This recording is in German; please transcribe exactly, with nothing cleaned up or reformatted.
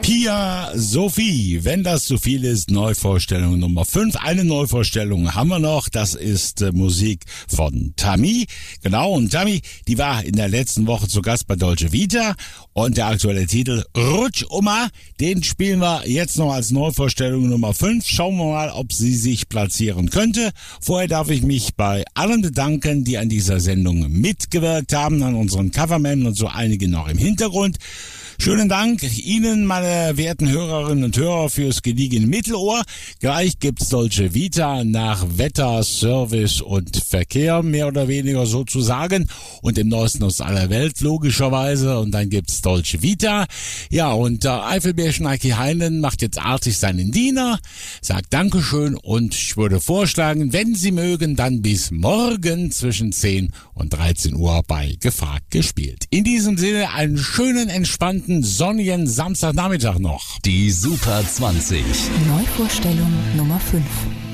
Pia Sophie, wenn das zu viel ist, Neuvorstellung Nummer fünf. Eine Neuvorstellung haben wir noch, das ist äh, Musik von Tammy. Genau, und Tammy, die war in der letzten Woche zu Gast bei Dolce Vita und der aktuelle Titel Rutsch Oma, den spielen wir jetzt noch als Neuvorstellung Nummer fünf. Schauen wir mal, ob sie sich platzieren könnte. Vorher darf ich mich bei allen bedanken, die an dieser Sendung mitgewirkt haben, an unseren Covermen und so einige noch im Hintergrund. Schönen Dank Ihnen, meine werten Hörerinnen und Hörer, fürs gediegene Mittelohr. Gleich gibt's Dolce Vita nach Wetter, Service und Verkehr, mehr oder weniger sozusagen. Und im Neuesten aus aller Welt, logischerweise. Und dann gibt's Dolce Vita. Ja, und der Eifelbärchen Heiki Heinen macht jetzt artig seinen Diener, sagt Dankeschön und ich würde vorschlagen, wenn Sie mögen, dann bis morgen zwischen zehn und dreizehn Uhr bei Gefragt gespielt. In diesem Sinne einen schönen, entspannten, sonnigen Samstagnachmittag noch. Die Super zwanzig. Neuvorstellung Nummer fünf.